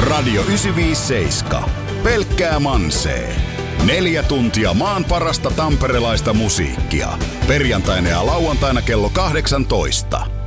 Radio 957. Pelkkää mansee. 4 tuntia maan parasta tamperelaista musiikkia. Perjantaina ja lauantaina kello 18.